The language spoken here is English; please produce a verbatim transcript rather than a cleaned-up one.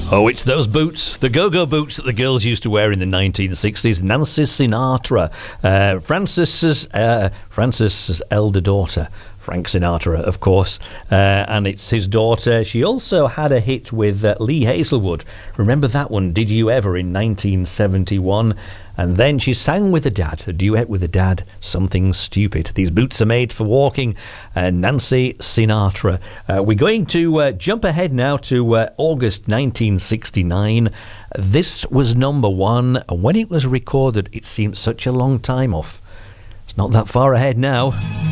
Oh, it's those boots, the go-go boots that the girls used to wear in the nineteen sixties. Nancy Sinatra, uh, Francis's, uh, Francis's elder daughter. Frank Sinatra, of course, uh, and it's his daughter. She also had a hit with uh, Lee Hazelwood. Remember that one, Did You Ever, in nineteen seventy-one? And then she sang with a dad, a duet with a dad, Something Stupid. These boots are made for walking. Uh, Nancy Sinatra. Uh, we're going to uh, jump ahead now to uh, August nineteen sixty-nine. This was number one. And when it was recorded, it seemed such a long time off. It's not that far ahead now.